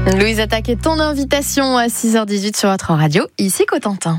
Louise Attaque est ton invitation à 6h18 sur votre radio, ici Cotentin.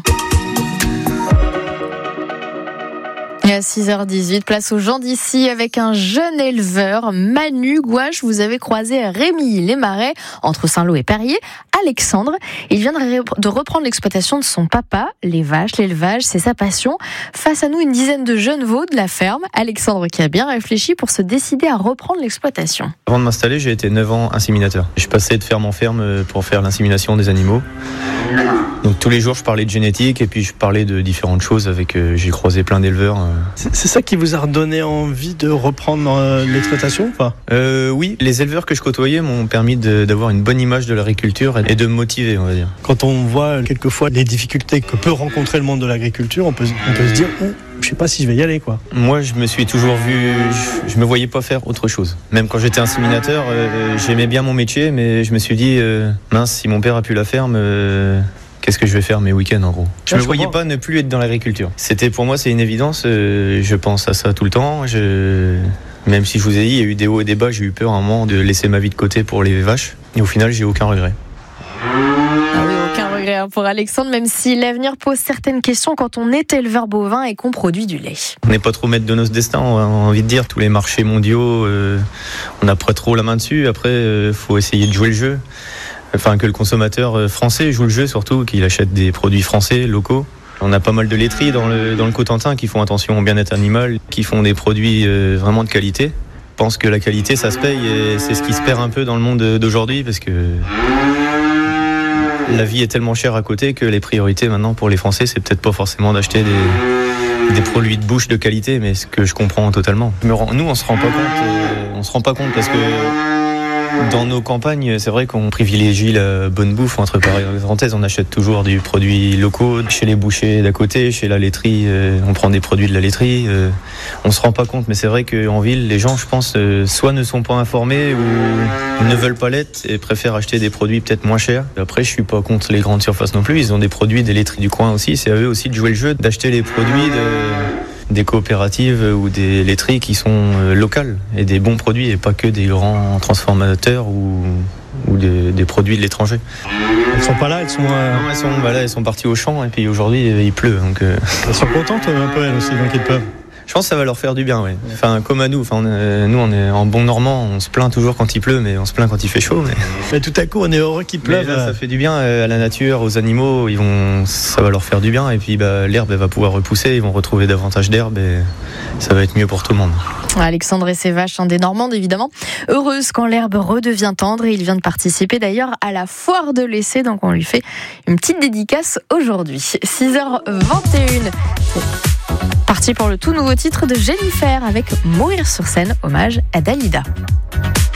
Et à 6h18, place aux gens d'ici avec un jeune éleveur, Manu Gouache. Vous avez croisé Rémi Lesmarais, entre Saint-Lô et Perrier. Alexandre, il vient de reprendre l'exploitation de son papa, les vaches, l'élevage, c'est sa passion. Face à nous, une dizaine de jeunes veaux de la ferme. Alexandre qui a bien réfléchi pour se décider à reprendre l'exploitation. Avant de m'installer, j'ai été 9 ans inséminateur. Je passais de ferme en ferme pour faire l'insémination des animaux. Donc tous les jours, je parlais de génétique et puis je parlais de différentes choses. J'ai croisé plein d'éleveurs. C'est ça qui vous a redonné envie de reprendre l'exploitation ou pas ? Oui, les éleveurs que je côtoyais m'ont permis d'avoir une bonne image de l'agriculture et de me motiver, on va dire. Quand on voit quelquefois les difficultés que peut rencontrer le monde de l'agriculture, on peut se dire je sais pas si je vais y aller, quoi. Moi, je me suis toujours vu, je me voyais pas faire autre chose. Même quand j'étais inséminateur, j'aimais bien mon métier, mais je me suis dit mince, si mon père a pu la ferme. Qu'est-ce que je vais faire mes week-ends en gros ? Je ne me voyais pas ne plus être dans l'agriculture. Pour moi, c'est une évidence. Je pense à ça tout le temps. Même si je vous ai dit, il y a eu des hauts et des bas, j'ai eu peur à un moment de laisser ma vie de côté pour les vaches. Et au final, j'ai aucun regret. Ah oui, aucun regret pour Alexandre, même si l'avenir pose certaines questions quand on est éleveur bovin et qu'on produit du lait. On n'est pas trop maître de notre destin, on a envie de dire. Tous les marchés mondiaux, on n'a pas trop la main dessus. Après, faut essayer de jouer le jeu. Enfin, que le consommateur français joue le jeu, surtout qu'il achète des produits français, locaux. On a pas mal de laiteries dans le Cotentin qui font attention au bien-être animal, qui font des produits vraiment de qualité. Je pense que la qualité, ça se paye et c'est ce qui se perd un peu dans le monde d'aujourd'hui parce que la vie est tellement chère à côté que les priorités maintenant pour les Français, c'est peut-être pas forcément d'acheter des produits de bouche de qualité, mais ce que je comprends totalement. Nous, on se rend pas compte parce que dans nos campagnes, c'est vrai qu'on privilégie la bonne bouffe. Entre parenthèses, on achète toujours du produit locaux chez les bouchers d'à côté, chez la laiterie. On prend des produits de la laiterie. On se rend pas compte, mais c'est vrai qu'en ville, les gens, je pense, soit ne sont pas informés ou ne veulent pas l'être et préfèrent acheter des produits peut-être moins chers. Après, je suis pas contre les grandes surfaces non plus. Ils ont des produits des laiteries du coin aussi. C'est à eux aussi de jouer le jeu, d'acheter les produits des coopératives ou des laiteries qui sont locales et des bons produits et pas que des grands transformateurs ou des produits de l'étranger. Elles sont pas là, elles sont... Non, elles sont parties au champ et puis aujourd'hui il pleut. Donc, Elles sont contentes un peu elles aussi, donc elles peuvent. Je pense que ça va leur faire du bien, oui. Enfin, comme à nous. Enfin, nous, on est en bon normand, on se plaint toujours quand il pleut, mais on se plaint quand il fait chaud. Mais tout à coup, on est heureux qu'il pleuve. Là, ça fait du bien à la nature, aux animaux. Ça va leur faire du bien. Et puis, l'herbe, elle va pouvoir repousser. Ils vont retrouver davantage d'herbe et ça va être mieux pour tout le monde. Alexandre et ses vaches, des Normandes, évidemment. Heureuse quand l'herbe redevient tendre. Et il vient de participer d'ailleurs à la foire de l'essai. Donc, on lui fait une petite dédicace aujourd'hui. 6h21. Parti pour le tout nouveau titre de Jennifer avec Mourir sur scène, hommage à Dalida.